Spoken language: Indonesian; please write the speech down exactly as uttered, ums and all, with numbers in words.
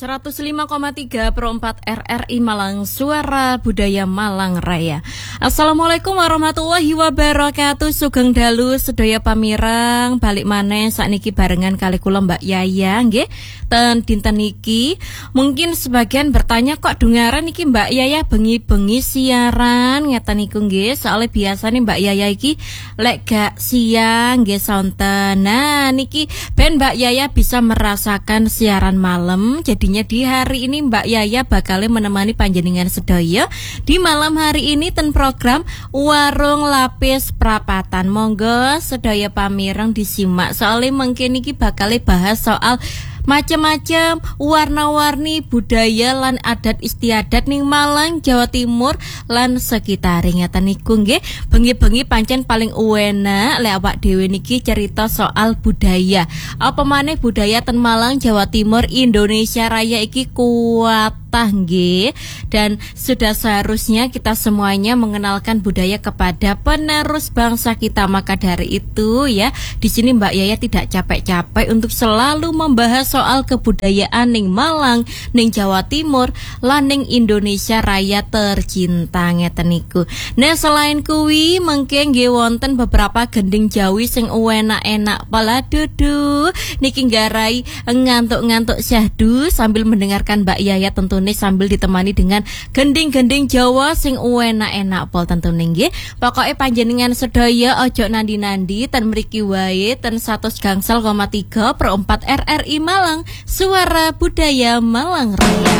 seratus lima koma tiga per empat R R I Malang, Suara Budaya Malang Raya. Assalamualaikum warahmatullahi wabarakatuh. Sugeng dalu sedaya pamirang, balik maneh sakniki barengan kali kula Mbak Yaya nggih. Ten dinten niki mungkin sebagian bertanya, kok dengaran niki Mbak Yaya bengi-bengi siaran ngeten niku nggih. Soale biasane Mbak Yaya iki lek gak siang nggih sonten. Nah niki ben Mbak Yaya bisa merasakan siaran malam. Jadinya di hari ini Mbak Yaya bakal menemani panjenengan sedaya di malam hari ini ten program Warung Lapis Prapatan. Monggo sedaya pamireng disimak soalnya mungkin iki bakal bahas soal macam-macam warna-warni budaya lan adat istiadat ning Malang, Jawa Timur lan sekitaring ngeten niku nggih. Bengi-bengi pancen paling uwena lek awak dhewe niki cerita soal budaya. Apa maneh budaya ten Malang, Jawa Timur, Indonesia Raya iki kuat nggih. Dan sudah seharusnya kita semuanya mengenalkan budaya kepada penerus bangsa kita. Maka dari itu ya, di sini Mbak Yaya tidak capek-capek untuk selalu membahas soal kebudayaan ning Malang, ning Jawa Timur, lan ning Indonesia Raya tercinta ngeten niku. Nah, selain kuwi mengke nggih wonten beberapa gending Jawi sing enak-enak pala dudu. Niki nggarai ngantuk-ngantuk syahdu sambil mendengarkan Mbak Yaya tentu sambil ditemani dengan gending-gending Jawa sing enak-enak pol tentunya nggih. Pokoke panjenengan sedaya ojo nandi-nandi ten mriki wae ten seratus gangsal koma tiga per empat R R I Malang, Suara Budaya Malang Raya.